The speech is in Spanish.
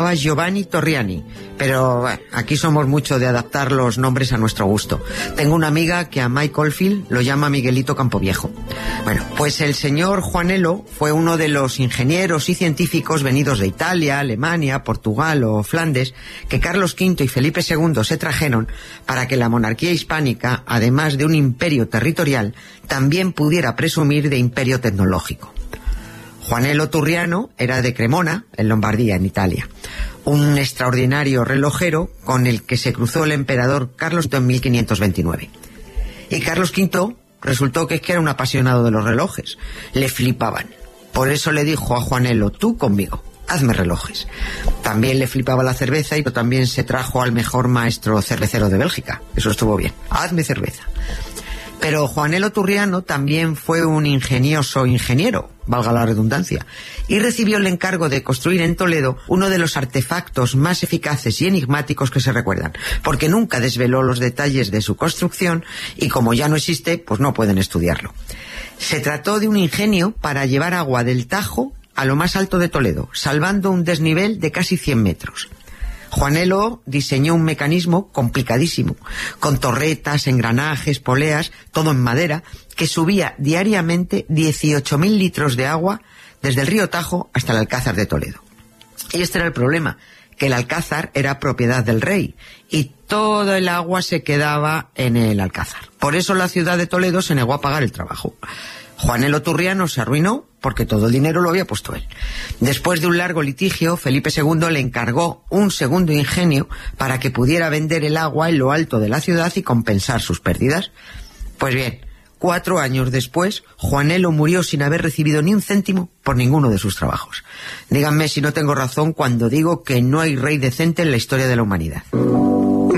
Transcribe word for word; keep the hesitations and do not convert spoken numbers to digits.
llamaba Giovanni Torriani, pero bueno, aquí somos mucho de adaptar los nombres a nuestro gusto. Tengo una amiga que a Mike Oldfield lo llama Miguelito Campoviejo. Bueno, pues el señor Juanelo fue uno de los ingenieros y científicos venidos de Italia, Alemania, Portugal o Flandes, que Carlos quinto y Felipe segundo se trajeron para que la monarquía hispánica, además de un imperio territorial, también pudiera presumir de imperio tecnológico. Juanelo Turriano era de Cremona, en Lombardía, en Italia. Un extraordinario relojero con el que se cruzó el emperador Carlos quinto en mil quinientos veintinueve. Y Carlos quinto resultó que es que era un apasionado de los relojes. Le flipaban. Por eso le dijo a Juanelo, tú conmigo, hazme relojes. También le flipaba la cerveza y también se trajo al mejor maestro cervecero de Bélgica. Eso estuvo bien. Hazme cerveza. Pero Juanelo Turriano también fue un ingenioso ingeniero, valga la redundancia, y recibió el encargo de construir en Toledo uno de los artefactos más eficaces y enigmáticos que se recuerdan, porque nunca desveló los detalles de su construcción y como ya no existe, pues no pueden estudiarlo. Se trató de un ingenio para llevar agua del Tajo a lo más alto de Toledo, salvando un desnivel de casi cien metros. Juanelo diseñó un mecanismo complicadísimo, con torretas, engranajes, poleas, todo en madera, que subía diariamente dieciocho mil litros de agua desde el río Tajo hasta el Alcázar de Toledo. Y este era el problema, que el Alcázar era propiedad del rey, y todo el agua se quedaba en el Alcázar. Por eso la ciudad de Toledo se negó a pagar el trabajo. Juanelo Turriano se arruinó porque todo el dinero lo había puesto él. Después de un largo litigio, Felipe segundo le encargó un segundo ingenio para que pudiera vender el agua en lo alto de la ciudad y compensar sus pérdidas. Pues bien, cuatro años después, Juanelo murió sin haber recibido ni un céntimo por ninguno de sus trabajos. Díganme si no tengo razón cuando digo que no hay rey decente en la historia de la humanidad.